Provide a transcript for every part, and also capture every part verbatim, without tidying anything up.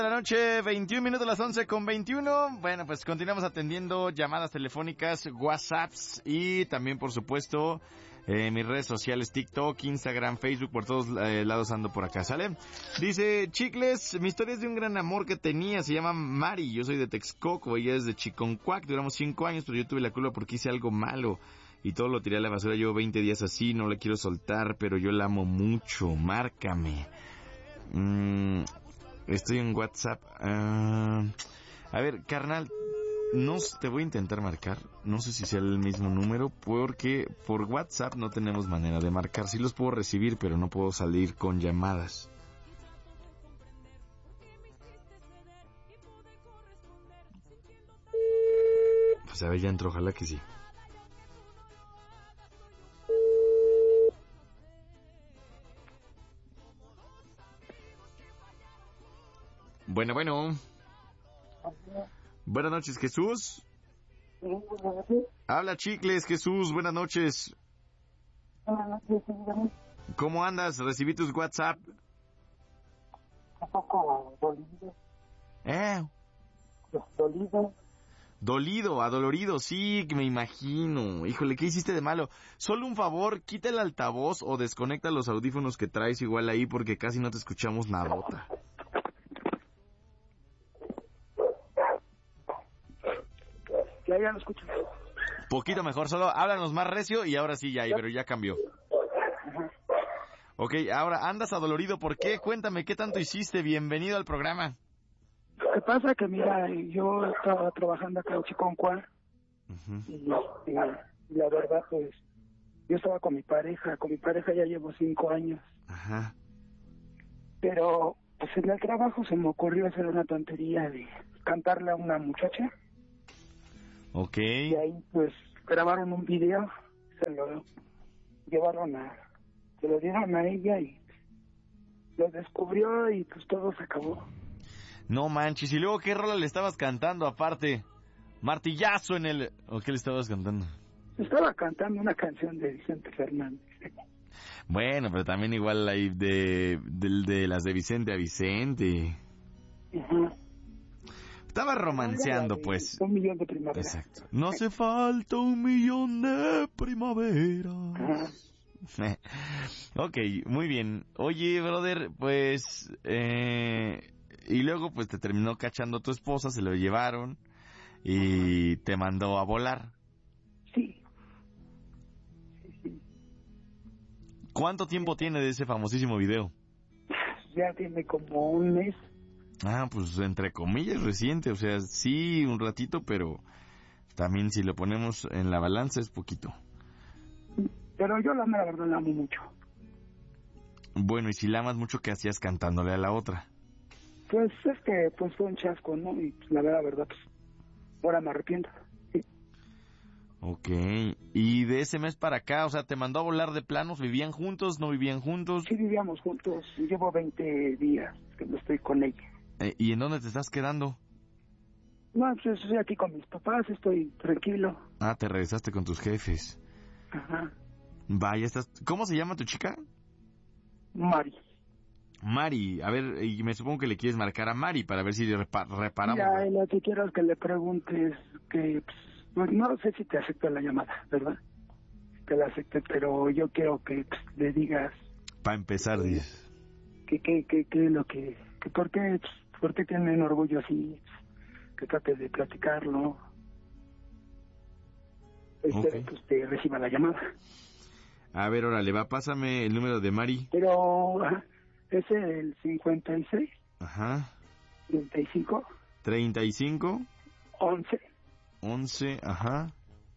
De la noche, veintiún minutos, las once con veintiuno. Bueno, pues continuamos atendiendo llamadas telefónicas, WhatsApps y también, por supuesto, eh, mis redes sociales, TikTok, Instagram, Facebook, por todos eh, lados ando por acá, ¿sale? Dice, Chicles, mi historia es de un gran amor que tenía, se llama Mari, yo soy de Texcoco, ella es de Chiconcuac, duramos cinco años, pero yo tuve la culpa porque hice algo malo y todo lo tiré a la basura, llevo veinte días así, no la quiero soltar, pero yo la amo mucho, márcame. Mmm... Estoy en WhatsApp. Uh, a ver, carnal, no te voy a intentar marcar. No sé si sea el mismo número, porque por WhatsApp no tenemos manera de marcar. Sí los puedo recibir, pero no puedo salir con llamadas. Pues a ver, ya entro, ojalá que sí. Bueno, bueno. Buenas noches, Jesús. Sí, buenas noches. Habla, Chicles, Jesús, buenas noches. Buenas noches, señor. ¿Cómo andas? Recibí tus WhatsApp. Un poco dolido. ¿Eh? Dolido. Dolido, adolorido, sí, me imagino. Híjole, ¿qué hiciste de malo? Solo un favor, quita el altavoz o desconecta los audífonos que traes igual ahí porque casi no te escuchamos nadota. Ya, ya lo escucho. Poquito mejor, solo háblanos más recio y ahora sí ya, pero ya cambió. Ajá. Ok, ahora andas adolorido, ¿por qué? Cuéntame, ¿qué tanto hiciste? Bienvenido al programa. Lo que pasa que, mira, yo estaba trabajando acá en Chiconcuac uh-huh. y, y, y la verdad, pues, yo estaba con mi pareja, con mi pareja ya llevo cinco años. Ajá. Pero, pues, en el trabajo se me ocurrió hacer una tontería de cantarle a una muchacha. Ok. Y ahí, pues, grabaron un video, se lo llevaron a, se lo dieron a ella y lo descubrió y pues todo se acabó. No manches, y luego qué rola le estabas cantando aparte, martillazo en el... ¿O qué le estabas cantando? Estaba cantando una canción de Vicente Fernández. Bueno, pero también igual hay de, de, de las de Vicente a Vicente. Ajá. Estaba romanceando, pues. Un millón de primavera. Exacto. No hace falta un millón de primavera. Ok, muy bien. Oye, brother, pues... Eh, y luego, pues, te terminó cachando tu esposa, se lo llevaron y te mandó a volar. Sí. Sí, sí. ¿Cuánto tiempo tiene de ese famosísimo video? Ya tiene como un mes. Ah, pues entre comillas reciente, o sea, sí, un ratito, pero también si lo ponemos en la balanza es poquito. Pero yo la mera verdad la amo mucho. Bueno, y si la amas mucho, ¿qué hacías cantándole a la otra? Pues es que pues fue un chasco, ¿no? Y pues, la mera verdad, pues ahora me arrepiento. Sí. Ok, y de ese mes para acá, o sea, ¿te mandó a volar de planos? ¿Vivían juntos? ¿No vivían juntos? Sí, vivíamos juntos, llevo veinte días que no estoy con ella. Eh, ¿Y en dónde te estás quedando? No, pues estoy aquí con mis papás, estoy tranquilo. Ah, te regresaste con tus jefes. Ajá. Vaya, estás... ¿Cómo se llama tu chica? Mari. Mari, a ver, y me supongo que le quieres marcar a Mari para ver si repa- reparamos. Ya, lo que quiero es que le preguntes que, pues, pues, no sé si te acepto la llamada, ¿verdad? Que la acepte, pero yo quiero que pues, le digas... Para empezar, que, dices. Que, que, que, que lo que... que por qué, pues, por qué tienen orgullo así, que trate de platicarlo. Espero Okay. que usted reciba la llamada. A ver, órale, va, pásame el número de Mari. Pero ajá, es el cincuenta y seis. Ajá. treinta y cinco. treinta y cinco. once. once, ajá.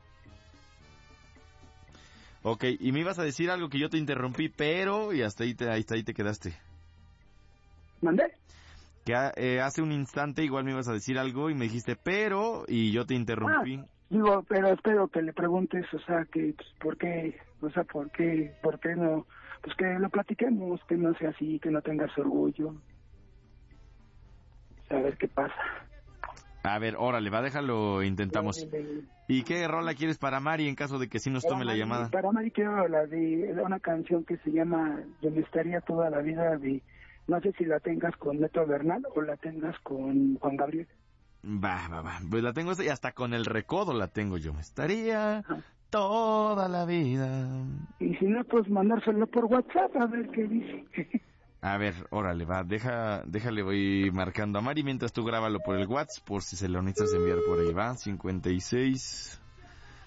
Ok, y me ibas a decir algo que yo te interrumpí, pero... Y hasta ahí te, ahí, hasta ahí te quedaste. ¿Mandé? Que eh, hace un instante igual me ibas a decir algo y me dijiste, pero... Y yo te interrumpí. Ah, digo, pero espero que le preguntes, o sea, que, pues, ¿por qué? O sea, ¿por qué? ¿Por qué no? Pues que lo platiquemos, que no sea así, que no tengas orgullo. A ver qué pasa. A ver, órale, va, déjalo, intentamos. ¿Y qué rola quieres para Mari en caso de que sí nos tome la llamada? Para Mari quiero la de una canción que se llama Yo me estaría toda la vida de No sé si la tengas con Neto Bernal o la tengas con Juan Gabriel. Va, va, va. Pues la tengo y hasta con el recodo la tengo yo. Estaría Ajá. toda la vida. Y si no, pues mandárselo por WhatsApp a ver qué dice. A ver, órale, va. Deja, déjale, voy marcando a Mari mientras tú grábalo por el WhatsApp por si se lo necesitas enviar por ahí. Va, cincuenta y seis...